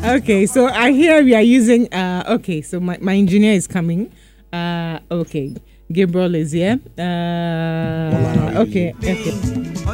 Okay, so I hear we are using okay, so my engineer is coming. Okay. Gabriel is here. Okay.